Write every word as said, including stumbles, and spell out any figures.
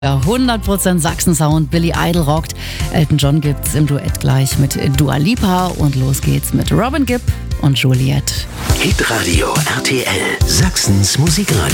Ja, hundert Prozent Sachsen-Sound, Billy Idol rockt. Elton John gibt's im Duett gleich mit Dua Lipa und los geht's mit Robin Gibb und Juliet. Hitradio R T L, Sachsens Musikradio.